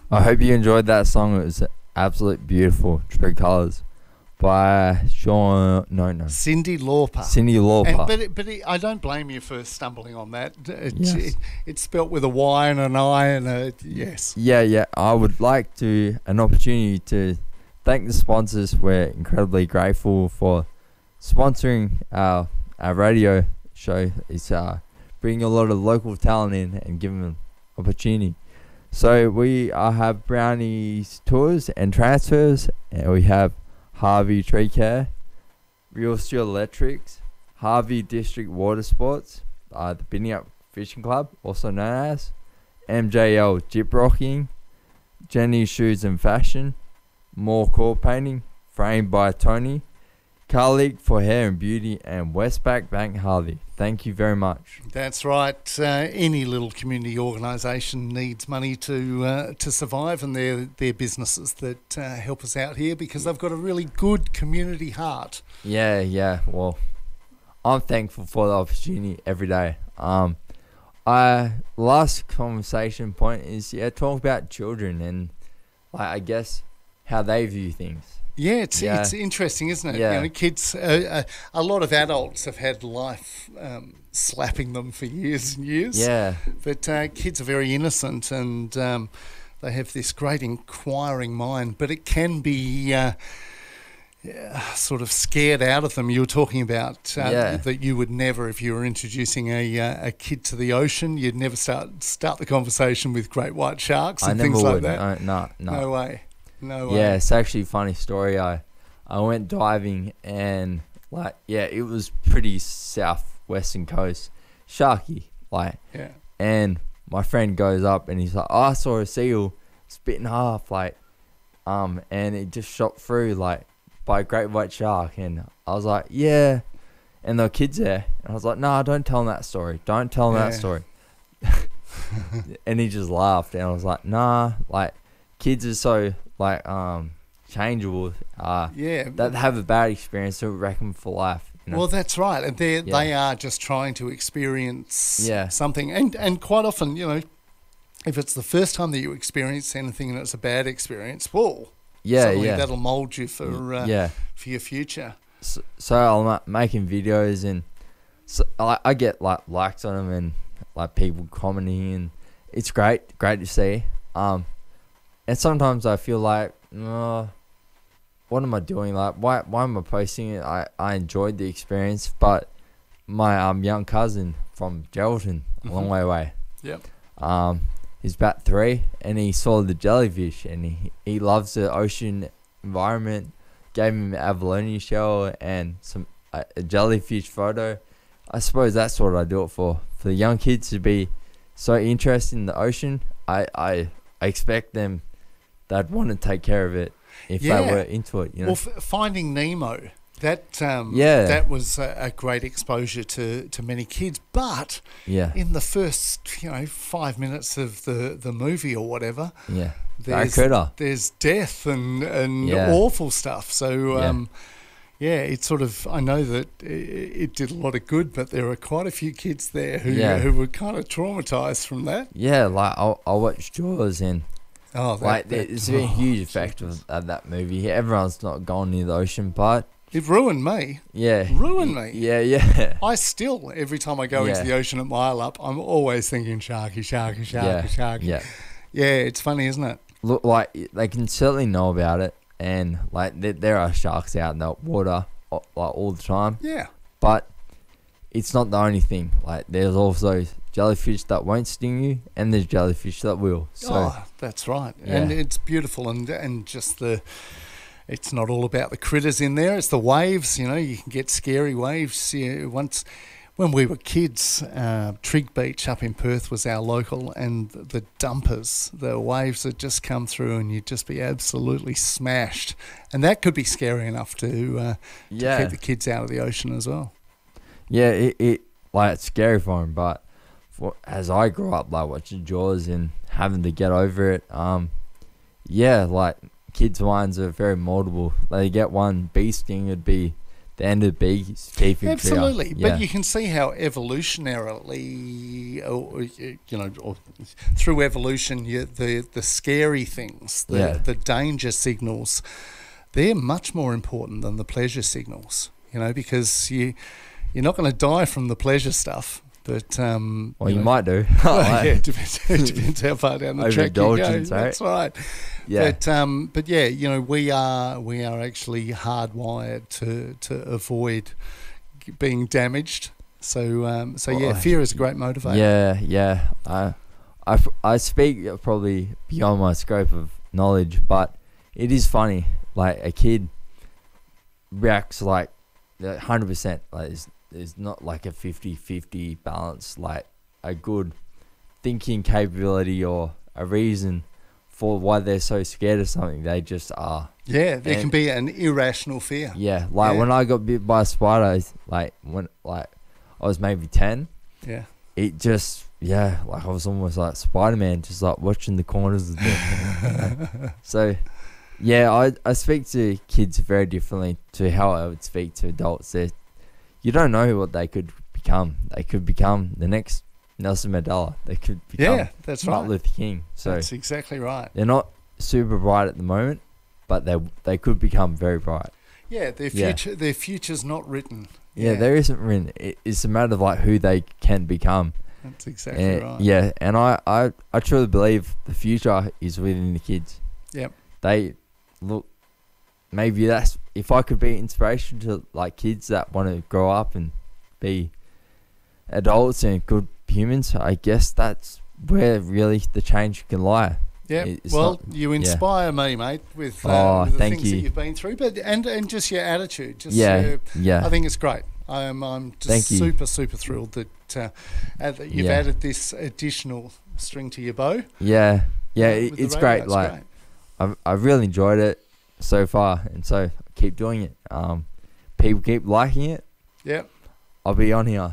I hope you enjoyed that song. It was absolutely beautiful. True Colors by Cyndi Lauper. Cyndi Lauper. But I don't blame you for stumbling on that. Yes. It's spelt with a Y and an I and a yes. Yeah. I would like an opportunity to thank the sponsors. We're incredibly grateful for sponsoring our radio show. It's bringing a lot of local talent in and giving them opportunity. So we have Brownies Tours and Transfers, and we have Harvey Tree Care, Real Steel Electrics, Harvey District Water Sports, the Binnyup Fishing Club, also known as MJL Jip Rocking, Jenny Shoes and Fashion, More Core Painting, Framed by Tony, Car League for Hair and Beauty, and Westpac Bank Harvey. Thank you very much. That's right. Any little community organisation needs money to survive, and they're businesses that help us out here because they've got a really good community heart. Yeah. Well, I'm thankful for the opportunity every day. Last conversation point is talk about children and I guess how they view things. Yeah, it's interesting, isn't it? Yeah. You know, kids, a lot of adults have had life slapping them for years and years. Yeah. But kids are very innocent and they have this great inquiring mind, but it can be sort of scared out of them. You were talking about that you would never, if you were introducing a kid to the ocean, you'd never start the conversation with great white sharks and things like that. No way. Yeah, it's actually a funny story. I went diving and it was pretty southwestern coast, sharky, and my friend goes up and he's like, I saw a seal spit in half, and it just shot through by a great white shark, and I was like, yeah, and the kids there, and I was like, nah, don't tell them that story, and he just laughed, and I was like, nah, kids are so changeable. That have a bad experience to reckon for life. You know? Well, that's right, and they are just trying to experience something, and quite often, if it's the first time that you experience anything and it's a bad experience, that'll mould you for your future. So I'm making videos, and so I get likes on them and people commenting, and it's great to see. And sometimes I feel what am I doing? Why am I posting it? I enjoyed the experience, but my young cousin from Geraldton, a long way away. Yep. He's about 3, and he saw the jellyfish, and he loves the ocean environment. Gave him an abalone shell and a jellyfish photo. I suppose that's what I do it for the young kids to be so interested in the ocean. I expect them. They'd want to take care of it if they were into it. Well, Finding Nemo, that was a great exposure to many kids. But in the first 5 minutes of the movie or whatever, there's death and awful stuff. So it's sort of, I know that it did a lot of good, but there were quite a few kids there who were kind of traumatized from that. Yeah, I watched Jaws and. It's a huge effect of that movie. Everyone's not gone near the ocean, but it ruined me. Yeah, me. Yeah. I still, every time I go into the ocean at Mile Up, I'm always thinking sharky. Yeah, it's funny, isn't it? Look, they can certainly know about it, and there are sharks out in the water all the time. Yeah, but it's not the only thing. There's also jellyfish that won't sting you, and there's jellyfish that will. So that's right. Yeah. And it's beautiful, and just it's not all about the critters in there. It's the waves. You can get scary waves. Once when we were kids, Trig Beach up in Perth was our local, and the dumpers, the waves had just come through, and you'd just be absolutely smashed, and that could be scary enough to keep the kids out of the ocean as well. Yeah, it's scary for them, but as I grew up, watching Jaws and having to get over it, kids' minds are very moldable. They get one bee sting, it'd be the end of the beekeeping. Absolutely, but you can see how evolutionarily, or through evolution, the scary things, the danger signals, they're much more important than the pleasure signals. Because you're not going to die from the pleasure stuff. But you might do. It depends how far down the track you go. Right? That's right. Yeah. But we are actually hardwired to avoid being damaged. So fear is a great motivator. Yeah. I speak probably beyond my scope of knowledge, but it is funny. Like a kid reacts like 100%. Like there's not like a 50-50 balance, like a good thinking capability or a reason for why they're so scared of something. They just are. Yeah, there can be an irrational fear. Yeah, when I got bit by a spider, when I was maybe 10. Yeah. It just, I was almost like Spider-Man, just like watching the corners of the So, I speak to kids very differently to how I would speak to adults. You don't know what they could become. They could become the next Nelson Mandela. They could become Martin Luther King. So that's exactly right. They're not super bright at the moment, but they could become very bright. Yeah, their future's not written. Yeah, there isn't written. It's a matter of like who they can become. That's exactly right. Yeah, and I truly believe the future is within the kids. Yep. They look. Maybe that's if I could be inspiration to like kids that want to grow up and be adults and good humans. I guess that's where really the change can lie. Yeah, you inspire me, mate, with the things that you've been through, but and just your attitude. I think it's great. I'm just super thrilled that you've added this additional string to your bow. Yeah, it's great. Like I've really enjoyed it so far, and so keep doing it. People keep liking it. Yep. I'll be on here.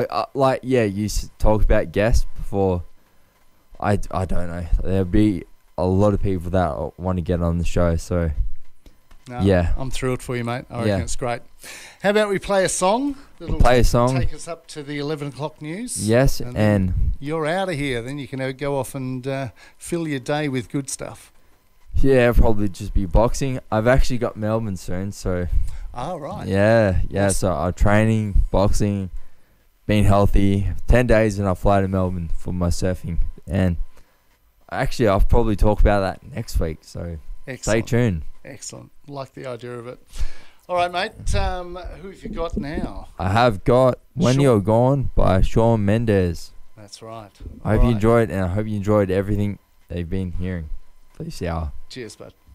You talked about guests before. I don't know. There'll be a lot of people that want to get on the show. So, I'm thrilled for you, mate. I reckon it's great. How about we play a song? Play a song. Take us up to the 11 o'clock news. Yes, and you're out of here. Then you can go off and fill your day with good stuff. Yeah, it'll probably just be boxing. I've actually got Melbourne soon, so. Oh, right. Yeah. Awesome. So I'm training, boxing, being healthy. 10 days and I'll fly to Melbourne for my surfing. And actually, I'll probably talk about that next week, so stay tuned. Excellent. Like the idea of it. All right, mate. Who have you got now? I have got When You're Gone by Shawn Mendes. That's right. I hope you enjoyed, and I hope you enjoyed everything they've been hearing for this hour. Cheers, bud.